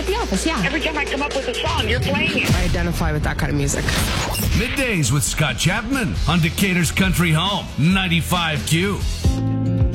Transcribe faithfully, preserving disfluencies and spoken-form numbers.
At The Office, yeah. Every time I come up with a song, you're playing it. I identify with that kind of music. Middays with Scott Chapman on Decatur's Country Home, ninety-five Q.